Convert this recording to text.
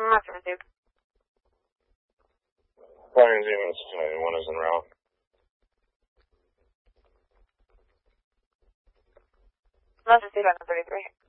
Must have received. Primary units, one is en route. Must have received on 33.